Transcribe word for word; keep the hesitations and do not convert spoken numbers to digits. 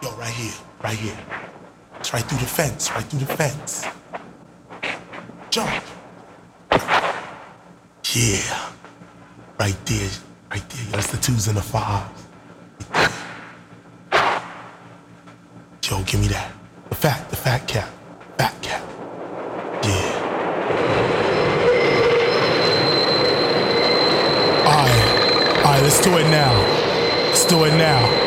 Yo, right here, right here. It's right through the fence, right through the fence. Jump. Yeah. Right there, right there. Yo, that's the twos and the fives. Yo, give me that. The fat, the fat cat. Fat cat. Yeah. Alright. Alright, let's do it now. Let's do it now.